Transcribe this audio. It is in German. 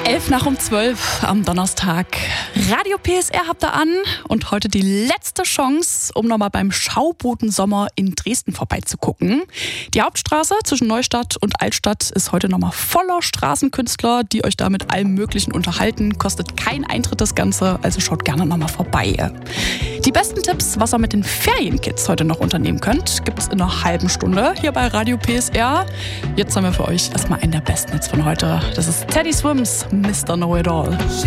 11:11 am Donnerstag. Radio PSR habt ihr an und heute die letzte Chance, um nochmal beim Schaubodensommer in Dresden vorbeizugucken. Die Hauptstraße zwischen Neustadt und Altstadt ist heute nochmal voller Straßenkünstler, die euch da mit allem Möglichen unterhalten. Kostet kein Eintritt das Ganze, also schaut gerne nochmal vorbei. Die besten Tipps, was ihr mit den Ferienkids heute noch unternehmen könnt, gibt es in einer halben Stunde hier bei Radio PSR. Jetzt haben wir für euch erstmal einen der besten Hits von heute. Das ist Teddy Swims, Mr. Know It All.